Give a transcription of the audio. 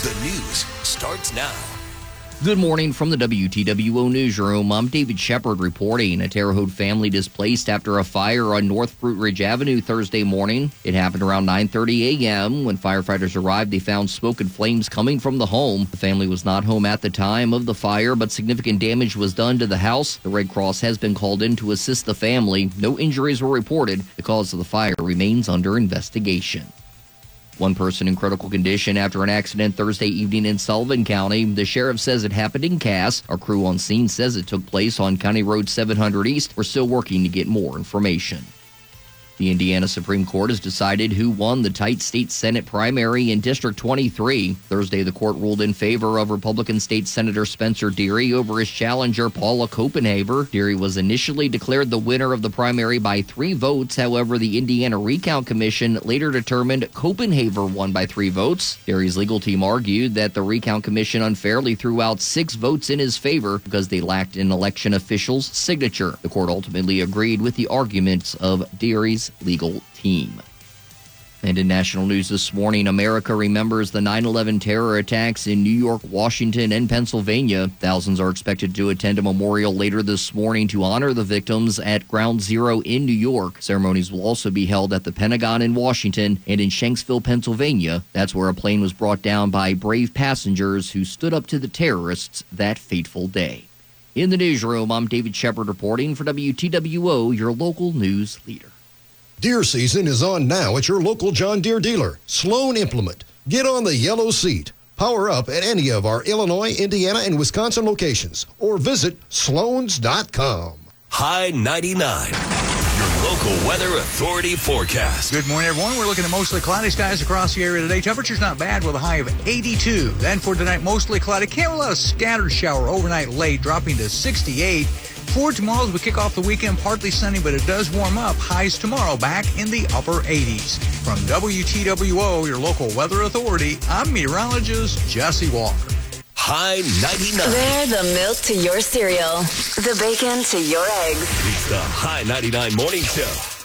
The news starts now. Good morning from the WTWO newsroom. I'm David Shepard reporting. A Terre Haute family displaced after a fire on North Fruit Ridge Avenue Thursday morning. It happened around 9:30 a.m. When firefighters arrived, they found smoke and flames coming from the home. The family was not home at the time of the fire, but significant damage was done to the house. The Red Cross has been called in to assist the family. No injuries were reported. The cause of the fire remains under investigation. One person in critical condition after an accident Thursday evening in Sullivan County. The sheriff says it happened in Cass. Our crew on scene says it took place on County Road 700 East. We're still working to get more information. The Indiana Supreme Court has decided who won the tight state Senate primary in District 23. Thursday, the court ruled in favor of Republican State Senator Spencer Deary over his challenger Paula Copenhaver. Deary was initially declared the winner of the primary by 3 votes. However, the Indiana Recount Commission later determined Copenhaver won by 3 votes. Deary's legal team argued that the Recount Commission unfairly threw out 6 votes in his favor because they lacked an election official's signature. The court ultimately agreed with the arguments of Deary's legal team. And in national news this morning, America remembers the 9/11 terror attacks in New York, Washington, and Pennsylvania. Thousands are expected to attend a memorial later this morning to honor the victims at Ground Zero in New York. Ceremonies will also be held at the Pentagon in Washington and in Shanksville, Pennsylvania. That's where a plane was brought down by brave passengers who stood up to the terrorists that fateful day. In the newsroom, I'm David Shepard reporting for WTWO, your local news leader. Deer season is on now at your local John Deere dealer, Sloan Implement. Get on the yellow seat. Power up at any of our Illinois, Indiana, and Wisconsin locations or visit sloans.com. High 99, your local weather authority forecast. Good morning, everyone. We're looking at mostly cloudy skies across the area today. Temperature's not bad with a high of 82. Then for tonight, mostly cloudy. Can't rule out a scattered shower overnight late, dropping to 68. For tomorrow, as we kick off the weekend, partly sunny, but it does warm up. Highs tomorrow back in the upper 80s. From WTWO, your local weather authority, I'm meteorologist Jesse Walker. High 99. They're the milk to your cereal, the bacon to your eggs. It's the High 99 Morning Show.